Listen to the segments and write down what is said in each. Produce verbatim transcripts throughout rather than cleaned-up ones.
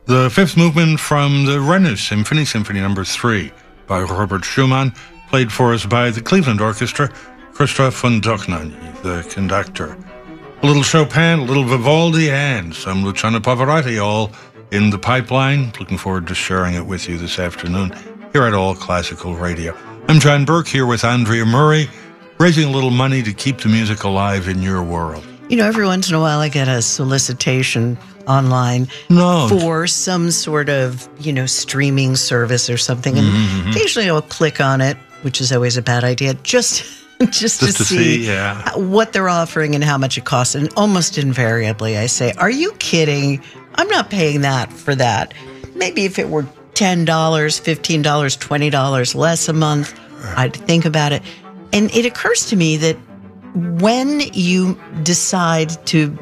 The fifth movement from the Rennes Symphony, Symphony number three, by Robert Schumann, played for us by the Cleveland Orchestra, Christoph von Dohnanyi, the conductor. A little Chopin, a little Vivaldi, and some Luciano Pavarotti, all in the pipeline. Looking forward to sharing it with you this afternoon here at All Classical Radio. I'm John Burke here with Andrea Murray, raising a little money to keep the music alive in your world. You know, every once in a while I get a solicitation online no. for some sort of, you know, streaming service or something. And mm-hmm. occasionally I'll click on it, which is always a bad idea, just, just, just to, to see, see yeah. what they're offering and how much it costs. And almost invariably I say, are you kidding? I'm not paying that for that. Maybe if it were ten dollars, fifteen dollars, twenty dollars less a month, I'd think about it. And it occurs to me that when you decide to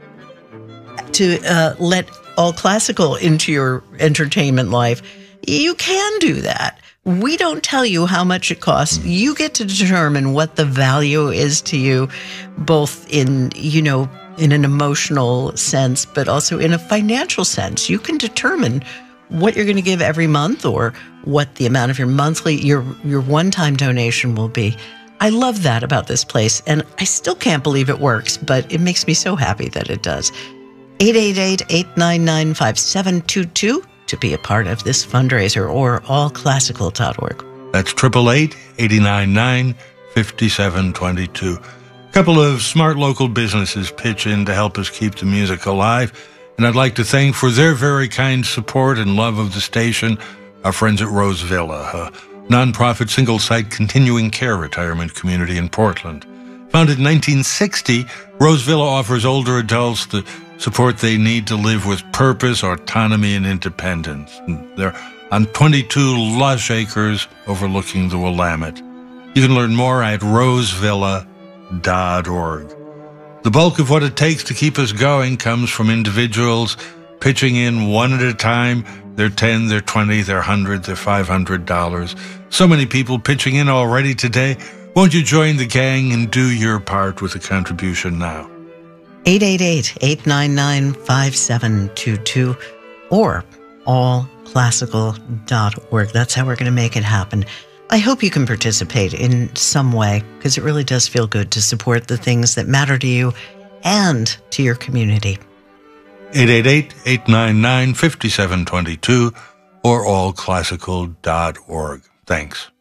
to uh, let All Classical into your entertainment life, you can do that. We don't tell you how much it costs. You get to determine what the value is to you, both in, you know, in an emotional sense, but also in a financial sense. You can determine what you're going to give every month or what the amount of your monthly, your, your one-time donation will be. I love that about this place, and I still can't believe it works, but it makes me so happy that it does. eight eight eight, eight nine nine, five seven two two to be a part of this fundraiser, or all classical dot org. That's eight eight eight, eight nine nine, five seven two two. A couple of smart local businesses pitch in to help us keep the music alive, and I'd like to thank for their very kind support and love of the station our friends at Rose Villa, a nonprofit single-site continuing care retirement community in Portland. Founded in nineteen sixty, Rose Villa offers older adults the support they need to live with purpose, autonomy, and independence. And they're on twenty-two lush acres overlooking the Willamette. You can learn more at rose villa dot org. The bulk of what it takes to keep us going comes from individuals pitching in one at a time. They're ten, they're twenty, they're one hundred, they're five hundred dollars. So many people pitching in already today. Won't you join the gang and do your part with a contribution now? eight eight eight, eight nine nine, five seven two two or all classical dot org. That's how we're going to make it happen. I hope you can participate in some way, because it really does feel good to support the things that matter to you and to your community. eight eight eight, eight nine nine, five seven two two or all classical dot org. Thanks.